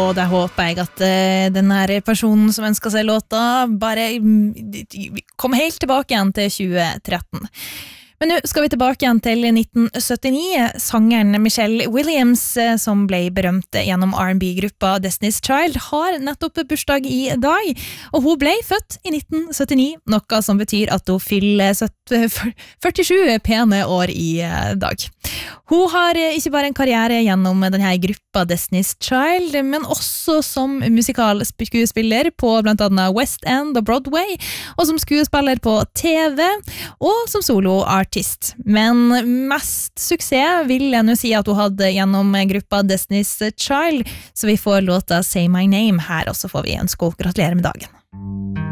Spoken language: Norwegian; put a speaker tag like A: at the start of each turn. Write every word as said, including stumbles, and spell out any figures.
A: og der håper jeg at uh, den her personen som ønsker seg låta bare mm, kom helt tilbake igjen til tjue tretten. Men nå skal vi tilbake igjen til nitten syttini. Sangeren Michelle Williams, som ble berømt gjennom R and B-gruppa Destiny's Child, har nettopp bursdag i dag, og hun ble født i nitten syttini, noe som betyr at hun fyller førtisju pene år i dag. Hun har ikke bare en karriere gjennom denne gruppa Destiny's Child, men også som musikalskuespiller på blant annet West End og Broadway, og som skuespiller på T V, og som soloartist. Men mest suksess vil jeg nå si at hun hadde gjennom gruppa Destiny's Child, så vi får låta Say My Name her, og så får vi ønske å gratulere med dagen.